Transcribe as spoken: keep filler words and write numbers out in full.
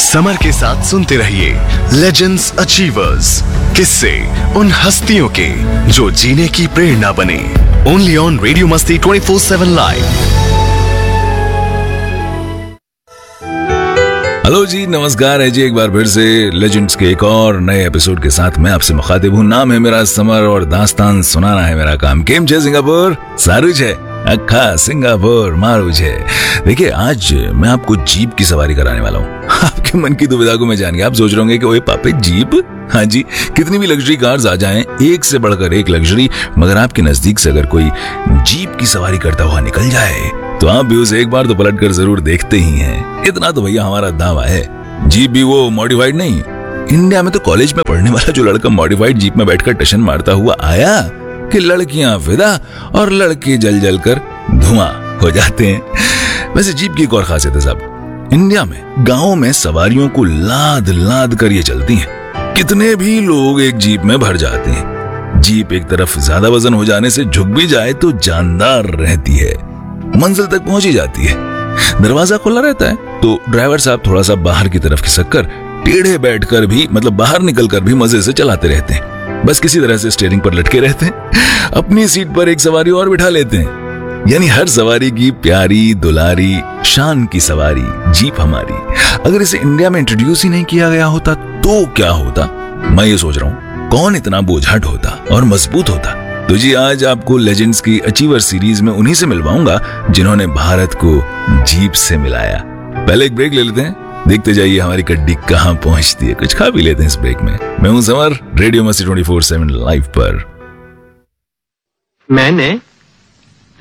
Summer के साथ सुनते रहिए लेजेंड्स अचीवर्स, किस्से उन हस्तियों के जो जीने की प्रेरणा बने। ओनली ऑन रेडियो मस्ती twenty four seven live. Hello जी, नमस्कार है जी एक बार फिर से लेजेंड्स के एक और नए एपिसोड के साथ मैं आपसे मुखातिब हूँ। नाम है मेरा समर और दास्तान सुनाना है मेरा काम। केम छे सिंगापुर? सारू छे अखा सिंगापुर मारू छे। देखिए, आज मैं आपको जीप की सवारी कराने वाला हूँ। आपके मन की दुविधा को मैं जान गया। आप सोच रहे होंगे कि ओए पापे जीप? हाँ जी, कितनी भी लग्जरी कार्स आ जाएं, एक से बढ़कर एक लग्जरी, मगर आपके नजदीक से अगर कोई जीप की सवारी करता हुआ निकल जाए तो आप भी उसे एक बार तो पलट कर जरूर देखते ही हैं। इतना तो भैया हमारा दावा है। जीप भी वो मॉडिफाइड नहीं। इंडिया में तो कॉलेज में पढ़ने वाला जो लड़का मॉडिफाइड जीप में बैठकर टशन मारता हुआ आया कि लड़कियां फिदा और लड़के जल जल कर धुआं हो जाते हैं। वैसे जीप की एक और खासियत है साहब, इंडिया में गाँव में सवारियों को लाद लाद कर ये चलती हैं। कितने भी लोग एक जीप में भर जाते हैं। जीप एक तरफ ज्यादा वजन हो जाने से झुक भी जाए तो जानदार रहती है, मंजिल तक पहुंच ही जाती है। दरवाजा खुला रहता है तो ड्राइवर साहब थोड़ा सा बाहर की तरफ खिसक कर टेढ़े बैठकर भी, मतलब बाहर निकलकर भी मजे से चलाते रहते हैं। बस किसी तरह से स्टीयरिंग पर लटके रहते हैं, अपनी सीट पर एक सवारी और बिठा लेते हैं। यानी हर सवारी की प्यारी दुलारी शान की सवारी जीप हमारी। अगर इसे इंडिया में इंट्रोड्यूस ही नहीं किया गया होता तो क्या होता? मैं ये सोच रहा हूँ, कौन इतना बोझाट होता और मजबूत होता। तो जी, आज आपको लेजेंड्स की अचीवर सीरीज में उन्हीं से मिलवाऊंगा जिन्होंने भारत को जीप से मिलाया। पहले एक ब्रेक ले लेते हैं, देखते जाइए हमारी कड्डी कहां पहुंचती है। कुछ खा भी लेते हैं इस ब्रेक में। मैं हूं समर, रेडियो मस्ती ट्वेंटी फोर सेवन लाइव पर। मैंने